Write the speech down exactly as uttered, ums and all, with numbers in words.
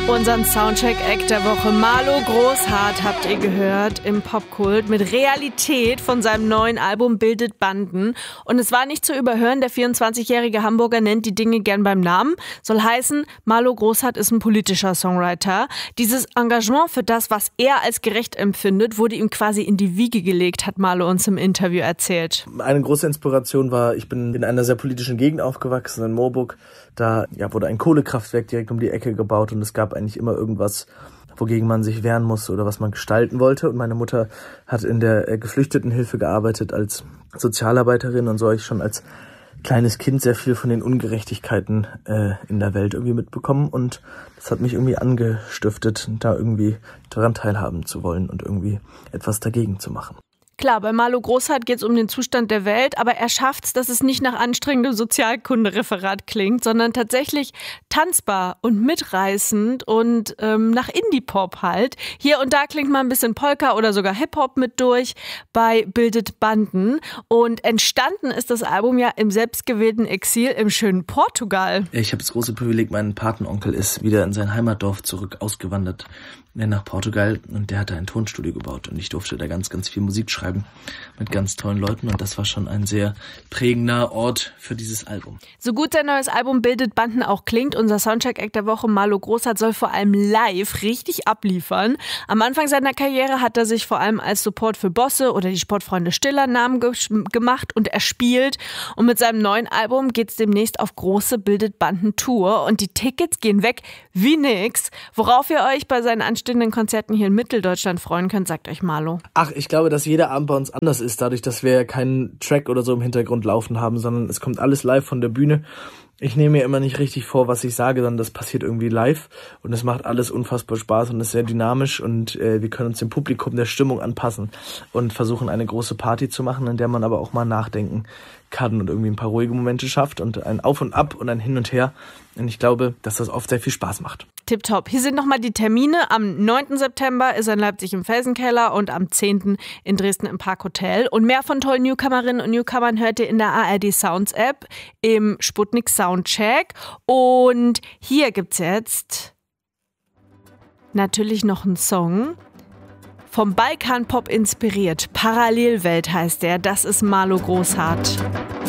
Unseren Soundcheck-Act der Woche. Marlo Großhardt habt ihr gehört im Popkult mit Realität von seinem neuen Album Bildet Banden. Und es war nicht zu überhören, der vierundzwanzigjährige Hamburger nennt die Dinge gern beim Namen. Soll heißen, Marlo Großhardt ist ein politischer Songwriter. Dieses Engagement für das, was er als gerecht empfindet, wurde ihm quasi in die Wiege gelegt, hat Marlo uns im Interview erzählt. Eine große Inspiration war, ich bin in einer sehr politischen Gegend aufgewachsen, in Moorburg. Da ja, wurde ein Kohlekraftwerk direkt um die Ecke gebaut und es gab eigentlich immer irgendwas, wogegen man sich wehren musste oder was man gestalten wollte. Und meine Mutter hat in der Geflüchtetenhilfe gearbeitet als Sozialarbeiterin und so habe ich schon als kleines Kind sehr viel von den Ungerechtigkeiten äh, in der Welt irgendwie mitbekommen. Und das hat mich irgendwie angestiftet, da irgendwie daran teilhaben zu wollen und irgendwie etwas dagegen zu machen. Klar, bei Marlo Großhardt geht es um den Zustand der Welt, aber er schafft es, dass es nicht nach anstrengendem Sozialkundereferat klingt, sondern tatsächlich tanzbar und mitreißend und ähm, nach Indie-Pop halt. Hier und da klingt mal ein bisschen Polka oder sogar Hip-Hop mit durch bei Bildet Banden. Und entstanden ist das Album ja im selbstgewählten Exil im schönen Portugal. Ich habe das große Privileg, mein Patenonkel ist wieder in sein Heimatdorf zurück ausgewandert nach Portugal und der hat da ein Tonstudio gebaut und ich durfte da ganz, ganz viel Musik schreiben mit ganz tollen Leuten und das war schon ein sehr prägender Ort für dieses Album. So gut sein neues Album Bildet Banden auch klingt, unser Soundcheck-Act der Woche Marlo Großhardt soll vor allem live richtig abliefern. Am Anfang seiner Karriere hat er sich vor allem als Support für Bosse oder die Sportfreunde Stiller Namen ge- gemacht und er spielt und mit seinem neuen Album geht's demnächst auf große Bildet Banden Tour und die Tickets gehen weg wie nix. Worauf ihr euch bei seinen anstehenden Konzerten hier in Mitteldeutschland freuen könnt, sagt euch Marlo. Ach, ich glaube, dass jeder Abend bei uns anders ist, dadurch, dass wir keinen Track oder so im Hintergrund laufen haben, sondern es kommt alles live von der Bühne. Ich nehme mir immer nicht richtig vor, was ich sage, sondern das passiert irgendwie live und es macht alles unfassbar Spaß und ist sehr dynamisch und äh, wir können uns dem Publikum der Stimmung anpassen und versuchen eine große Party zu machen, in der man aber auch mal nachdenken kann und irgendwie ein paar ruhige Momente schafft und ein Auf und Ab und ein Hin und Her. Und ich glaube, dass das oft sehr viel Spaß macht. Tipptopp. Hier sind nochmal die Termine. Am neunten September ist er in Leipzig im Felsenkeller und am zehnten in Dresden im Parkhotel. Und mehr von tollen Newcomerinnen und Newcomern hört ihr in der A R D Sounds App im Sputnik Soundcheck. Und hier gibt's jetzt natürlich noch einen Song. Vom Balkanpop inspiriert. Parallelwelt heißt der. Das ist Marlo Großhardt.